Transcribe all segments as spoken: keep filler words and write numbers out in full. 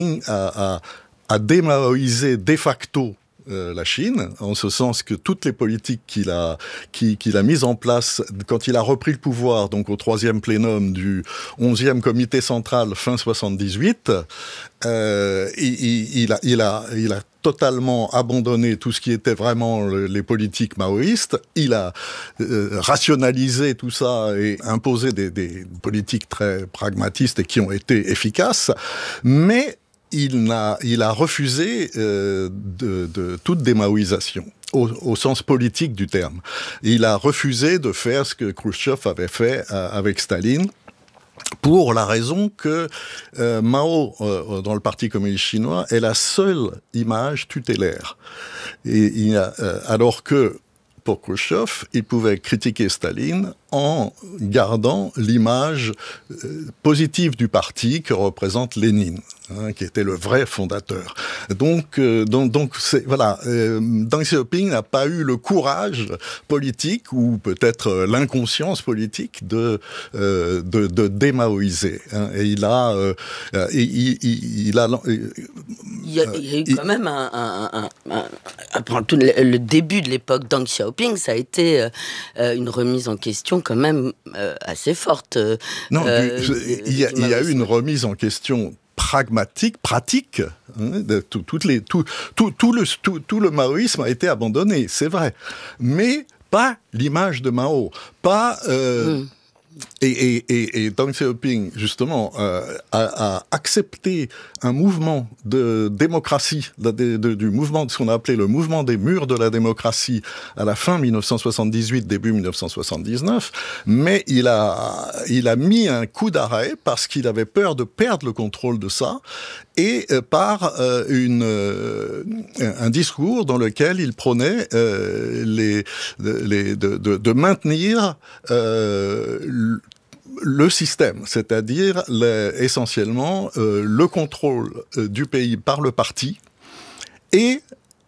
a, a, a démaoïsé de facto Euh, la Chine, en ce sens que toutes les politiques qu'il a, qu'il, qu'il a mises en place quand il a repris le pouvoir, donc au troisième plénum du onzième comité central fin soixante-dix-huit, euh, il, il, il, a, il, a, il a totalement abandonné tout ce qui était vraiment le, les politiques maoïstes. Il a euh, rationalisé tout ça et imposé des, des politiques très pragmatistes et qui ont été efficaces, mais Il a, il a refusé euh, de, de toute démaoïsation, au, au sens politique du terme. Il a refusé de faire ce que Khrouchtchev avait fait euh, avec Staline, pour la raison que euh, Mao, euh, dans le Parti communiste chinois, est la seule image tutélaire. Et il a, euh, alors que, pour Khrouchtchev, il pouvait critiquer Staline en gardant l'image euh, positive du parti que représente Lénine, hein, qui était le vrai fondateur. Donc, euh, donc, donc c'est, voilà, euh, Deng Xiaoping n'a pas eu le courage politique ou peut-être euh, l'inconscience politique de euh, de, de démaoïser. Hein, et il a, euh, il, il, il a, il y a, il y a eu il, quand même un, un, un, un, un tout le, le début de l'époque Deng Xiaoping, ça a été euh, une remise en question quand même euh, assez forte. Euh, non, euh, il, y a, il y a eu une remise en question pragmatique, pratique. Hein, de, tout, toutes les, tout, tout, tout, le, tout, tout le maoïsme a été abandonné, c'est vrai. Mais pas l'image de Mao, pas... Euh, mm. Et, et, et, et Deng Xiaoping, justement, euh, a, a accepté un mouvement de démocratie, de, de, de, du mouvement de ce qu'on a appelé le mouvement des murs de la démocratie à la fin dix-neuf cent soixante-dix-huit, début dix-neuf cent soixante-dix-neuf, mais il a, il a mis un coup d'arrêt parce qu'il avait peur de perdre le contrôle de ça, et euh, par euh, une, euh, un discours dans lequel il prônait euh, les, les, de, de, de maintenir euh, le système, c'est-à-dire les, essentiellement euh, le contrôle euh, du pays par le parti et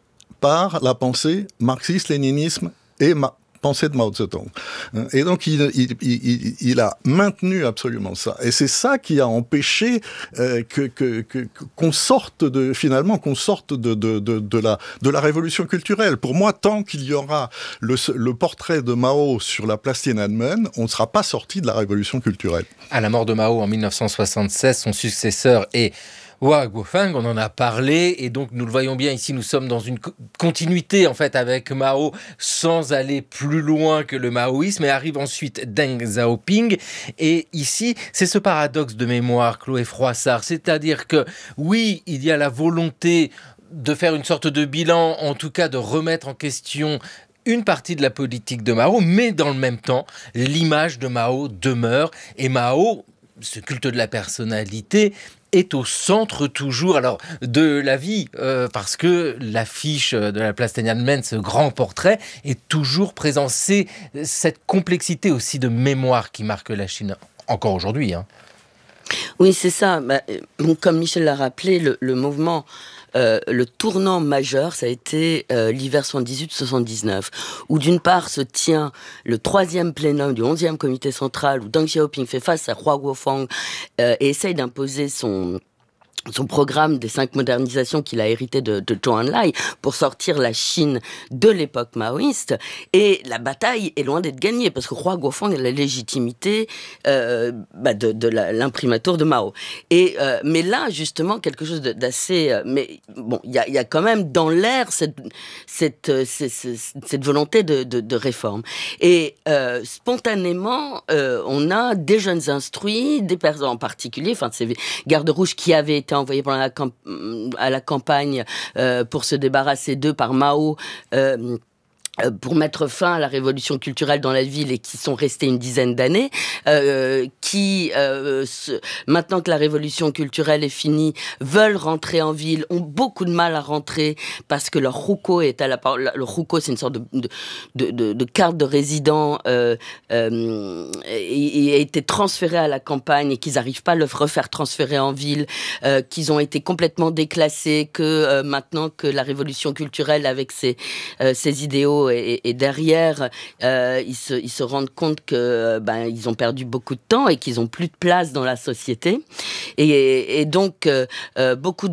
par la pensée marxiste-léninisme et ma- pensée de Mao Tse-tung. Et donc, il, il, il, il a maintenu absolument ça. Et c'est ça qui a empêché euh, que, que, que, qu'on sorte de, finalement, qu'on sorte de, de, de, de, la, de la révolution culturelle. Pour moi, tant qu'il y aura le, le portrait de Mao sur la place Tiananmen, on ne sera pas sorti de la révolution culturelle. À la mort de Mao en dix-neuf cent soixante-seize, son successeur est Hua Guofeng, on en a parlé, et donc nous le voyons bien ici, nous sommes dans une co- continuité en fait avec Mao, sans aller plus loin que le maoïsme, et arrive ensuite Deng Xiaoping, et ici c'est ce paradoxe de mémoire, Chloé Froissart, c'est-à-dire que oui, il y a la volonté de faire une sorte de bilan, en tout cas de remettre en question une partie de la politique de Mao, mais dans le même temps, l'image de Mao demeure, et Mao, ce culte de la personnalité, est au centre toujours alors de la vie, euh, parce que l'affiche de la place Tiananmen, ce grand portrait, est toujours présent. C'est cette complexité aussi de mémoire qui marque la Chine, encore aujourd'hui. Hein. Oui, c'est ça. Bah, comme Michel l'a rappelé, le, le mouvement... Euh, le tournant majeur, ça a été euh, l'hiver soixante-dix-huit soixante-dix-neuf, où d'une part se tient le troisième plénum du onzième comité central, où Deng Xiaoping fait face à Hua Guofeng euh, et essaye d'imposer son... son programme des cinq modernisations qu'il a hérité de, de Zhou Enlai pour sortir la Chine de l'époque maoïste. Et la bataille est loin d'être gagnée, parce que Hua Guofeng a la légitimité euh, bah de, de la, l'imprimatur de Mao. Et, euh, mais là, justement, quelque chose de, d'assez... Euh, mais bon, il y a, y a quand même dans l'air cette, cette, cette, cette, cette volonté de, de, de réforme. Et euh, spontanément, euh, on a des jeunes instruits, des personnes en particulier, enfin, ces gardes rouges qui avaient été envoyé pendant la camp- à la campagne euh, pour se débarrasser d'eux par Mao, euh, pour mettre fin à la révolution culturelle dans la ville, et qui sont restés une dizaine d'années, euh, qui, euh, se, maintenant que la révolution culturelle est finie, veulent rentrer en ville, ont beaucoup de mal à rentrer parce que leur hukou est à la le hukou, c'est une sorte de de, de, de, de carte de résident, euh, euh, et, et a été transféré à la campagne, et qu'ils n'arrivent pas à le refaire transférer en ville, euh, qu'ils ont été complètement déclassés, que euh, maintenant que la révolution culturelle avec ses, euh, ses idéaux Mao et, et derrière, euh, ils, se, ils se rendent compte que ben, ils ont perdu beaucoup de temps et qu'ils n'ont plus de place dans la société. Et, et donc, euh, beaucoup